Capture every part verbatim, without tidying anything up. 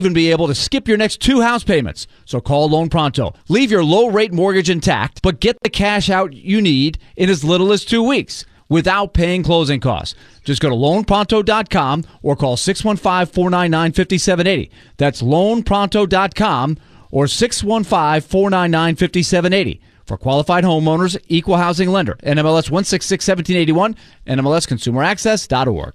even be able to skip your next two house payments. So call Loan Pronto. Leave your low-rate mortgage intact, but get the cash out you need in as little as two weeks without paying closing costs. Just go to loan pronto dot com or call six one five, four nine nine, five seven eight zero. That's loan pronto dot com or six one five, four nine nine, five seven eight zero. For qualified homeowners, equal housing lender. N M L S one six six, one seven eight one, N M L S consumer access dot org.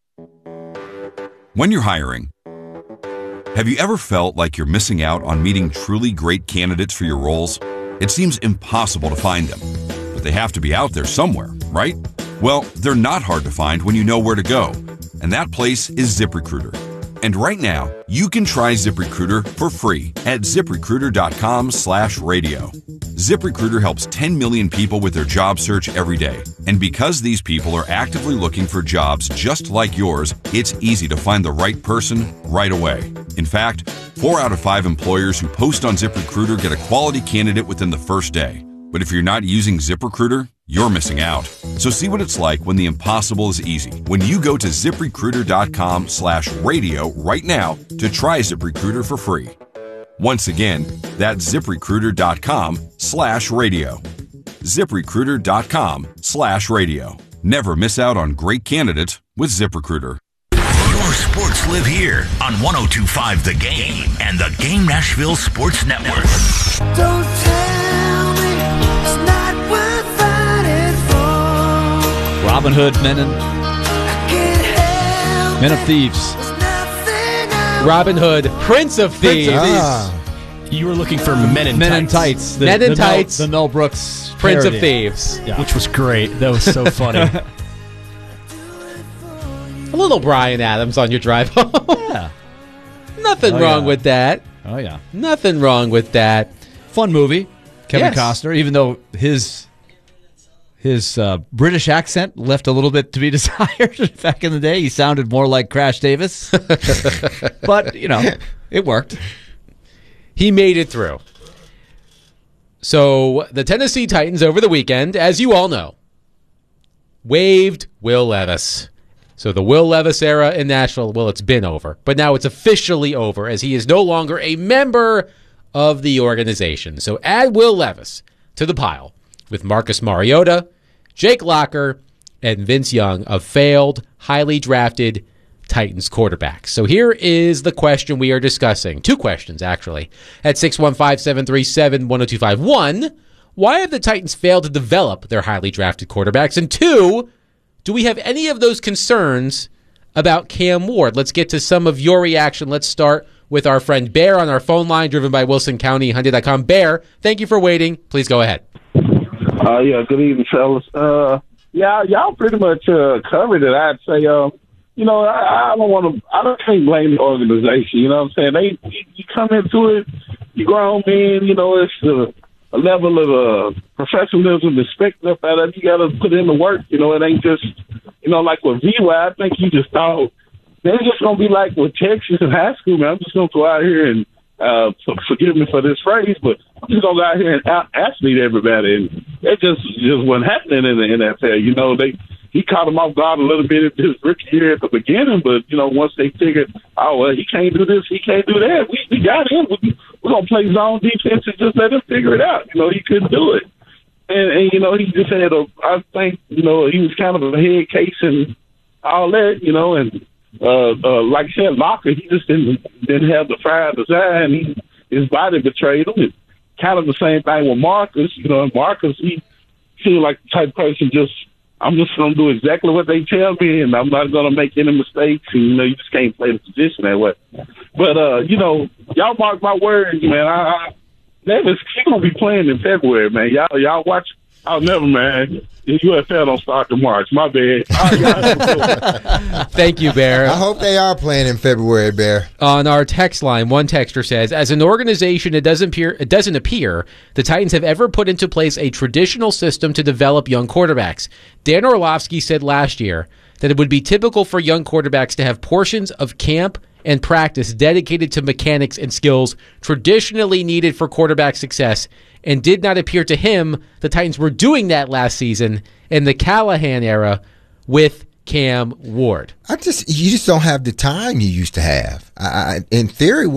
When you're hiring, have you ever felt like you're missing out on meeting truly great candidates for your roles? It seems impossible to find them, but they have to be out there somewhere, right? Well, they're not hard to find when you know where to go, and that place is ZipRecruiter. And right now, you can try ZipRecruiter for free at ZipRecruiter.com slash radio. ZipRecruiter helps ten million people with their job search every day. And because these people are actively looking for jobs just like yours, it's easy to find the right person right away. In fact, four out of five employers who post on ZipRecruiter get a quality candidate within the first day. But if you're not using ZipRecruiter, you're missing out. So see what it's like when the impossible is easy. When you go to ZipRecruiter.com slash radio right now to try ZipRecruiter for free. Once again, that's ZipRecruiter.com slash radio. ZipRecruiter.com slash radio. Never miss out on great candidates with ZipRecruiter. Your sports live here on one oh two point five The Game and the Game Nashville Sports Network. Don't tell me it's not worth fighting for. Robin Hood, Men and Men of Thieves. Robin Hood, Prince of Thieves. Prince of Thieves. Ah. You were looking for Men in Men Tights. in Tights. The, Men in the Tights. Mel, the Mel Brooks Prince parody. of Thieves. Yeah. Which was great. That was so funny. A little Bryan Adams on your drive home. Yeah. Nothing Oh, wrong yeah. with that. Oh, yeah. Nothing wrong with that. Fun movie. Kevin Yes. Costner, even though his his uh, British accent left a little bit to be desired back in the day. He sounded more like Crash Davis. But, you know, it worked. He made it through. So the Tennessee Titans over the weekend, as you all know, waived Will Levis. So the Will Levis era in Nashville, well, it's been over. But now it's officially over as he is no longer a member of the organization. So add Will Levis to the pile with Marcus Mariota, Jake Locker, and Vince Young of failed, highly drafted Titans quarterbacks. So here is the question we are discussing. Two questions, actually. At six one five, seven three seven, one oh two five. One, why have the Titans failed to develop their highly drafted quarterbacks? And two, do we have any of those concerns about Cam Ward? Let's get to some of your reaction. Let's start with our friend Bear on our phone line, driven by Wilson County Hyundai dot com. Bear, thank you for waiting. Please go ahead. Uh, yeah, good evening, fellas. Uh, yeah, y'all pretty much uh, covered it. I'd say, uh, you know, I, I don't want to, I don't can't blame the organization. You know what I'm saying? They, you, you come into it, you grown men, you know, it's a, a level of uh, professionalism, respect up at it. You got to put in the work. You know, it ain't just, you know, like with V Y, I think you just thought, they're just going to be like with Texas in high school, man. I'm just going to go out here and, uh, so forgive me for this phrase, but I'm just going to go out here and out athlete everybody. And it just, just wasn't happening in the N F L. You know, they, he caught him off guard a little bit in his rookie year at the beginning, but, you know, once they figured, oh, well, he can't do this, he can't do that, we, we got him. We, we're going to play zone defense and just let him figure it out. You know, he couldn't do it. And, and you know, he just had a, I think, you know, he was kind of a head case and all that, you know, and, Uh, uh, like I said, Locker, he just didn't didn't have the fire design. He, his body betrayed him. It's kind of the same thing with Marcus. You know, Marcus, he seemed like the type of person just, I'm just going to do exactly what they tell me, and I'm not going to make any mistakes. And, you know, you just can't play the position that way. But, uh, you know, y'all mark my words, man. I, I Levis, he's going to be playing in February, man. Y'all, y'all watch. Oh, never, man. The U F L don't start in March. My bad. Oh, Thank you, Bear. I hope they are playing in February, Bear. On our text line, one texter says, as an organization, it doesn't appear, it doesn't appear the Titans have ever put into place a traditional system to develop young quarterbacks. Dan Orlovsky said last year that it would be typical for young quarterbacks to have portions of camp and practice dedicated to mechanics and skills traditionally needed for quarterback success, and did not appear to him the Titans were doing that last season in the Callahan era with Cam Ward. I just you just don't have the time you used to have. I, I, in theory,